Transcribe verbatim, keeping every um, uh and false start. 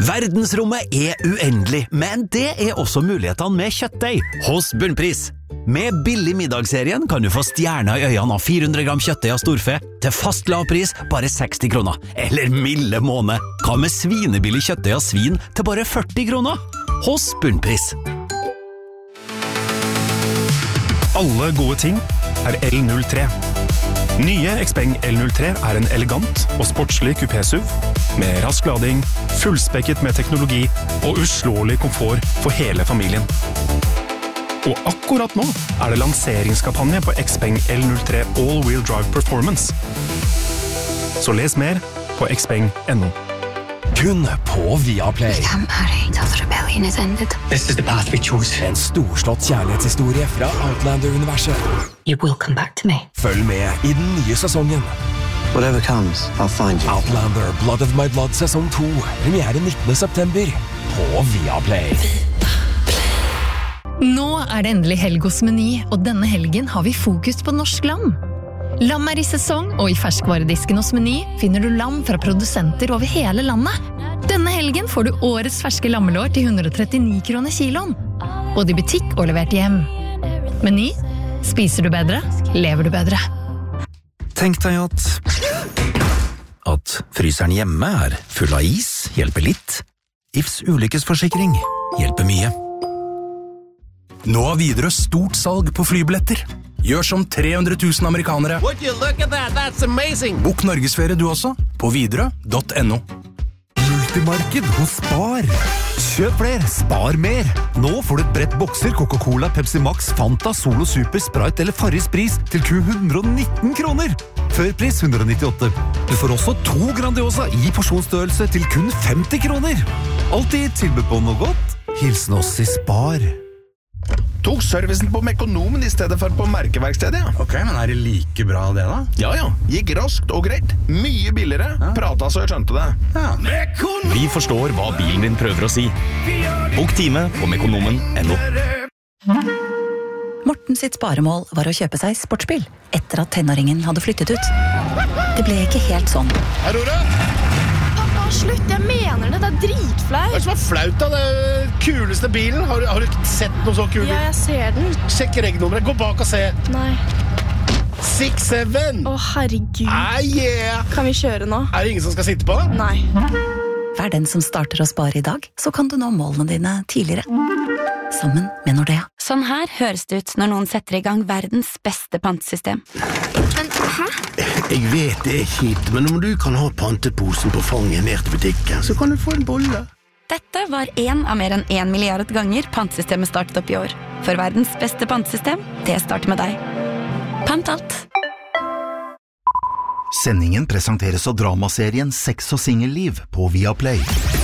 Verdensrommet er uendelig, men det er også mulighetene med kjøttdeig hos Bunnpris. Med billig middagsserien kan du få stjerner i øynene av fire hundre gram kjøttdeig av storfe til fast lavpris bare seksti kroner. Eller milde måned, hva med svinebillig kjøttdeig av svin til bare førti kroner? Hos Bunnpris. Alle gode ting er L null tre. Nye Xpeng L null tre er en elegant og sportslig kupé-SUV med rask lading, fullspekket med teknologi og uslåelig komfort for hele familien. Og akkurat nå er det lanseringskampanje på Xpeng L null tre All-Wheel Drive Performance. Så les mer på xpeng punktum no. Kun på Viaplay. We can't marry until the rebellion is ended. This is the path we chose. En storslått kjærlighetshistorie fra Outlander-universet. You will come back to me. Følg med i den nye sesongen. Whatever comes, I'll find you. Outlander Blood of My Blood sesong to. Premiere nittende september på Viaplay. Nå er det endelig helg hos Meny, og denne helgen har vi fokus på norsk lam. Lam er i sesong, og i ferskvaredisken hos Meny finner du lam fra produsenter over hele landet. Denne helgen får du årets ferske lammelår til hundre og trettini kroner kiloen. Både i butikk og levert hjem. Meny. Spiser du bedre, lever du bedre. Tenk deg at at fryseren hjemme er full av is, hjelper litt. Ifs ulykkesforsikring hjelper mye. Nå har Widerøe stort salg på flybilletter. Gjør som tre hundre tusen amerikanere. Would you look at that? That's amazing. Bok Norgesferie du også, på widerøe punktum no. Multimarked hos Spar. Kjøp flere, spar mer. Nå får du et brett bokser Coca-Cola, Pepsi Max, Fanta, Solo Super, Sprite eller Farris Pris til kun hundre og nitten kroner. Førpris hundre og nittiåtte. Du får også to Grandiosa i porsjonsstørrelse til kun femti kroner. Alltid tilbud på noe godt. Hilsen oss i Spar. Tok servicen på Mekonomen i stedet for på merkeverkstedet, ja. Ok, men er det like bra det da? Ja, ja. Gikk raskt og greit. Mye billigere. Ja. Prata så jeg skjønte det. Ja. Vi forstår hva bilen din prøver å si. Bok time på mekonomen punktum no. Morten sitt sparemål var å kjøpe seg sportsbil etter at tenåringen hadde flyttet ut. Det ble ikke helt sånn. Hei, Rora! Slutt, jeg mener det, det er dritflau. Hva er det som er flaut da? Det kuleste bilen? Har du, har du ikke sett noe så kul bil? Ja, jeg ser den. Sjekk regnummeret, gå bak og se. Nei. seks syv. Å, herregud. Ah, yeah. Kan vi kjøre nå? Er det ingen som skal sitte på? Nei. Vær den som starter å spare i dag, så kan du nå målene dine tidligere. Sammen med Nordea. Sånn her høres det ut når noen setter i gang verdens beste pantesystem. Men, hæ? Jeg vet det er kjipt, men om du kan ha panteposen på fanget ned til butikken, så kan du få en bolle. Dette var en av mer enn en milliard ganger pantesystemet startet opp i år. For verdens beste pantesystem, det starter med deg. Pant alt. Sendingen presenteres av dramaserien Sex og Singelliv på Viaplay.